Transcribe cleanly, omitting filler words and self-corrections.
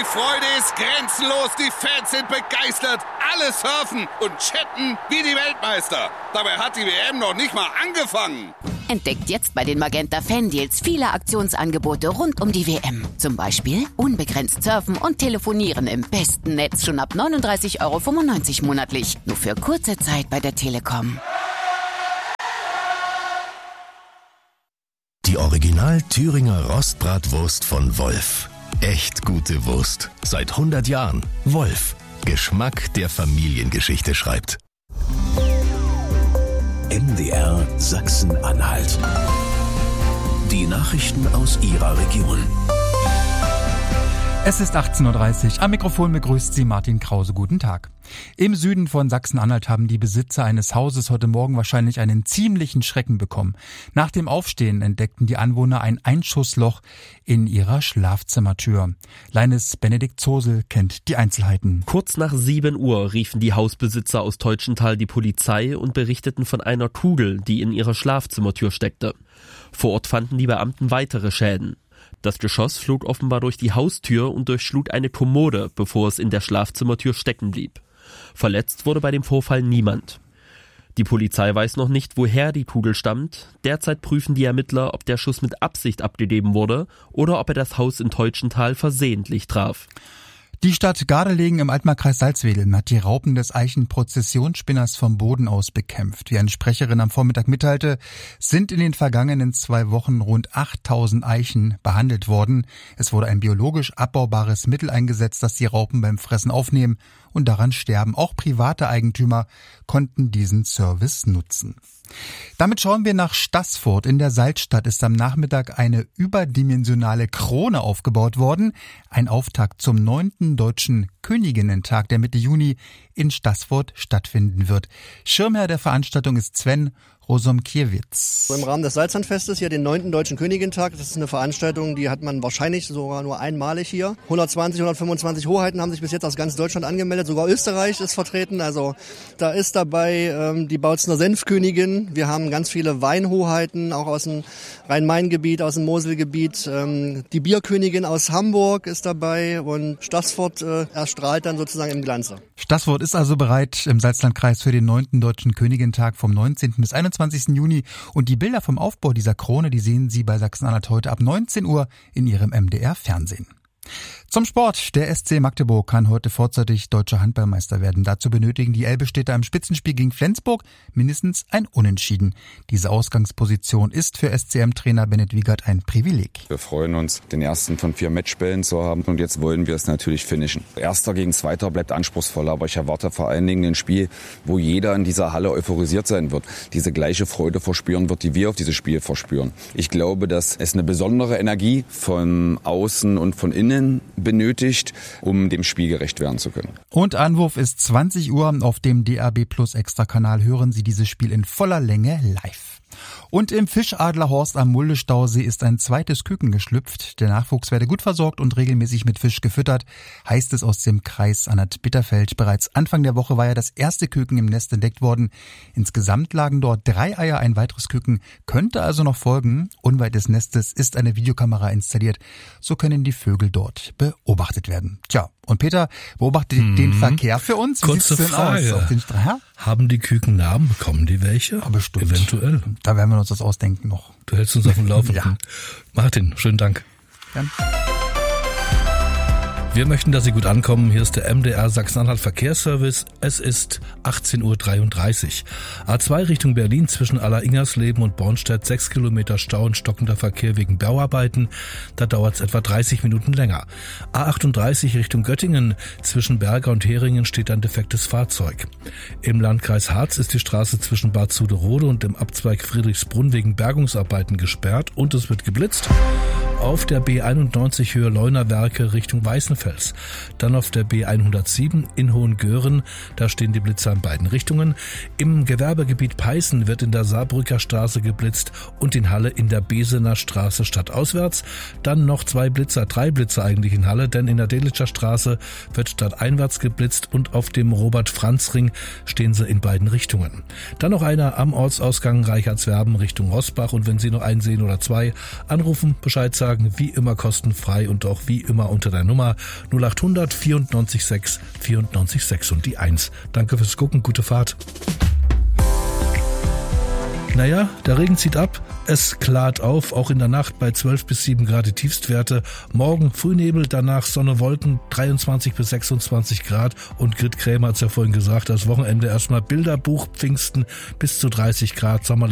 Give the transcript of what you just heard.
Die Freude ist grenzenlos, die Fans sind begeistert, alle surfen und chatten wie die Weltmeister. Dabei hat die WM noch nicht mal angefangen. Entdeckt jetzt bei den Magenta Fan-Deals viele Aktionsangebote rund um die WM. Zum Beispiel unbegrenzt surfen und telefonieren im besten Netz schon ab 39,95 € monatlich. Nur für kurze Zeit bei der Telekom. Die Original Thüringer Rostbratwurst von Wolf. Echt gute Wurst. Seit 100 Jahren. Wolf. Geschmack, der Familiengeschichte schreibt. MDR Sachsen-Anhalt. Die Nachrichten aus Ihrer Region. Es ist 18:30 Uhr. Am Mikrofon begrüßt Sie Martin Krause. Guten Tag. Im Süden von Sachsen-Anhalt haben die Besitzer eines Hauses heute Morgen wahrscheinlich einen ziemlichen Schrecken bekommen. Nach dem Aufstehen entdeckten die Anwohner ein Einschussloch in ihrer Schlafzimmertür. Leines Benedikt Zosel kennt die Einzelheiten. Kurz nach 7 Uhr riefen die Hausbesitzer aus Teutschenthal die Polizei und berichteten von einer Kugel, die in ihrer Schlafzimmertür steckte. Vor Ort fanden die Beamten weitere Schäden. Das Geschoss flog offenbar durch die Haustür und durchschlug eine Kommode, bevor es in der Schlafzimmertür stecken blieb. Verletzt wurde bei dem Vorfall niemand. Die Polizei weiß noch nicht, woher die Kugel stammt. Derzeit prüfen die Ermittler, ob der Schuss mit Absicht abgegeben wurde oder ob er das Haus in Teutschenthal versehentlich traf. Die Stadt Gardelegen im Altmarkkreis Salzwedel hat die Raupen des Eichen-Prozessionsspinners vom Boden aus bekämpft. Wie eine Sprecherin am Vormittag mitteilte, sind in den vergangenen 2 Wochen rund 8000 Eichen behandelt worden. Es wurde ein biologisch abbaubares Mittel eingesetzt, das die Raupen beim Fressen aufnehmen und daran sterben. Auch private Eigentümer konnten diesen Service nutzen. Damit schauen wir nach Staßfurt. In der Salzstadt ist am Nachmittag eine überdimensionale Krone aufgebaut worden. Ein Auftakt zum 9. Deutschen Königinnentag, der Mitte Juni in Staßfurt stattfinden wird. Schirmherr der Veranstaltung ist Sven Rosomkiewicz. Im Rahmen des Salzlandfestes hier den 9. Deutschen Königinnentag. Das ist eine Veranstaltung, die hat man wahrscheinlich sogar nur einmalig hier. 125 Hoheiten haben sich bis jetzt aus ganz Deutschland angemeldet. Sogar Österreich ist vertreten. Also da ist dabei die Bautzener Senfkönigin. Wir haben ganz viele Weinhoheiten, auch aus dem Rhein-Main-Gebiet, aus dem Moselgebiet. Die Bierkönigin aus Hamburg ist dabei und Staßfurt erstrahlt dann sozusagen im Glanze. Staßfurt ist also bereit im Salzlandkreis für den 9. Deutschen Königinnentag vom 19. bis 21. Juni. Und die Bilder vom Aufbau dieser Krone, die sehen Sie bei Sachsen-Anhalt heute ab 19 Uhr in Ihrem MDR-Fernsehen. Zum Sport. Der SC Magdeburg kann heute vorzeitig deutscher Handballmeister werden. Dazu benötigen die Elbe-Städter im Spitzenspiel gegen Flensburg mindestens ein Unentschieden. Diese Ausgangsposition ist für SCM-Trainer Bennett Wiegert ein Privileg. Wir freuen uns, den ersten von 4 Matchbällen zu haben und jetzt wollen wir es natürlich finishen. Erster gegen Zweiter bleibt anspruchsvoller, aber ich erwarte vor allen Dingen ein Spiel, wo jeder in dieser Halle euphorisiert sein wird, diese gleiche Freude verspüren wird, die wir auf dieses Spiel verspüren. Ich glaube, dass es eine besondere Energie von außen und von innen benötigt, um dem Spiel gerecht werden zu können. Und Anwurf ist 20 Uhr. Auf dem DAB Plus Extra-Kanal hören Sie dieses Spiel in voller Länge live. Und im Fischadlerhorst am Mulde-Stausee ist ein zweites Küken geschlüpft. Der Nachwuchs werde gut versorgt und regelmäßig mit Fisch gefüttert, heißt es aus dem Kreis Anhalt-Bitterfeld. Bereits Anfang der Woche war ja das erste Küken im Nest entdeckt worden. Insgesamt lagen dort 3 Eier, ein weiteres Küken könnte also noch folgen. Unweit des Nestes ist eine Videokamera installiert. So können die Vögel dort beobachtet werden. Tja, und Peter beobachtet den Verkehr für uns. Wie kurze sieht's denn Frage. aus auf den Straßen? Haben die Küken Namen? Bekommen die welche? Ja, bestimmt. Eventuell. Da werden wir uns das ausdenken noch. Du hältst uns auf dem Laufenden. Ja. Martin, schönen Dank. Gern. Wir möchten, dass Sie gut ankommen. Hier ist der MDR Sachsen-Anhalt Verkehrsservice. Es ist 18:33 Uhr. A2 Richtung Berlin zwischen Aller-Ingersleben und Bornstedt 6 Kilometer Stau und stockender Verkehr wegen Bauarbeiten. Da dauert es etwa 30 Minuten länger. A38 Richtung Göttingen zwischen Berger und Heringen steht ein defektes Fahrzeug. Im Landkreis Harz ist die Straße zwischen Bad Zuderode und dem Abzweig Friedrichsbrunn wegen Bergungsarbeiten gesperrt und es wird geblitzt. Auf der B91 Höhe Leunawerke Richtung Weißenfels. Dann auf der B107 in Hohengören, da stehen die Blitzer in beiden Richtungen. Im Gewerbegebiet Peißen wird in der Saarbrücker Straße geblitzt und in Halle in der Besener Straße stadtauswärts. Dann noch 3 Blitzer eigentlich in Halle, denn in der Delitscher Straße wird stadteinwärts geblitzt und auf dem Robert-Franz-Ring stehen sie in beiden Richtungen. Dann noch einer am Ortsausgang Reichertswerben Richtung Rosbach und wenn Sie noch einen sehen oder 2, anrufen, Bescheid sagen, wie immer kostenfrei und auch wie immer unter der Nummer 0800 94 6 94 6 und die 1. Danke fürs Gucken, gute Fahrt. Naja, der Regen zieht ab, es klart auf, auch in der Nacht bei 12 bis 7 Grad die Tiefstwerte. Morgen Frühnebel, danach Sonne, Wolken, 23 bis 26 Grad. Und Grit Krämer hat es ja vorhin gesagt, das Wochenende erstmal Bilderbuch, Pfingsten bis zu 30 Grad, sommerlich.